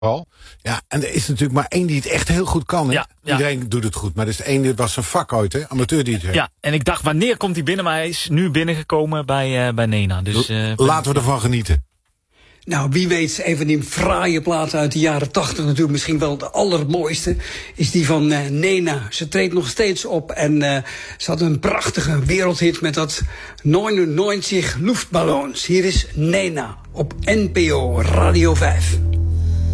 Paul? Ja, en er is natuurlijk maar één die het echt heel goed kan. Hè? Ja. Iedereen doet het goed, maar er is één, dit was zijn vak ooit, hè? Amateur DJ. Ja, en ik dacht, wanneer komt hij binnen? Maar hij is nu binnengekomen bij Nena. Dus, laten we ervan genieten. Nou, wie weet, een van die fraaie platen uit de jaren 80 natuurlijk, misschien wel de allermooiste, is die van Nena. Ze treedt nog steeds op en ze had een prachtige wereldhit met dat 99 Luftballons. Hier is Nena op NPO Radio 5.